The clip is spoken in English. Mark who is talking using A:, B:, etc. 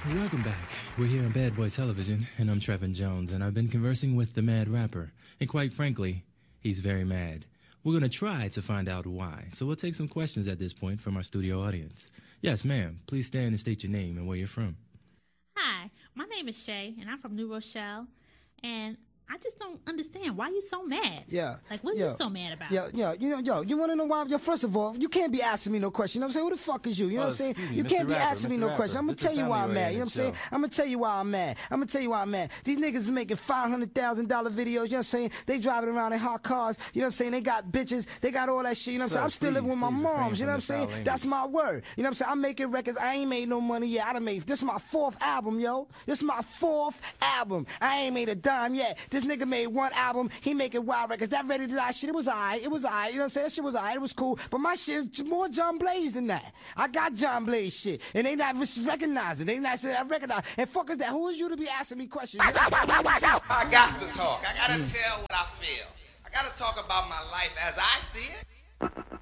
A: Welcome back. We're here on Bad Boy Television, and I'm Trevin Jones, and I've been conversing with the Mad Rapper. And quite frankly, he's very mad. We're going to try to find out why, so we'll take some questions at this point from our studio audience. Yes, ma'am. Please stand and state your name and where you're from.
B: Hi, my name is Shay, and I'm from New Rochelle, and I just don't understand why you so mad.
C: Yeah.
B: Like, what are you so mad about?
C: You want to know why? First of all, you can't be asking me no question. You know what I'm saying? Who the fuck is you? You know what I'm saying? You can't be asking me no question. I'm going to tell you why I'm mad. You know what I'm saying? I'm going to tell you why I'm mad. I'm going to tell you why I'm mad. These niggas is making $500,000 videos. You know what I'm saying? They driving around in hot cars. You know what I'm saying? They got bitches. They got all that shit. You know what I'm saying? I'm still living with my moms. You know what I'm saying? That's my word. You know what I'm saying? I'm making records. I ain't made no money yet. I done made, this is my 4th album, yo. This is my 4th album. I ain't made a dime yet. This nigga made one album, he making wild records. That Ready to Die shit, it was alright. It was alright. You know what I'm saying? That shit was alright. It was cool. But my shit is more John Blaze than that. I got John Blaze shit. And they not recognizing. They not saying I recognize. And fuck is that? Who is you to be asking me questions? You know what I'm saying?
D: I got to talk. I got to tell what I feel. I got to talk about my life as I see it.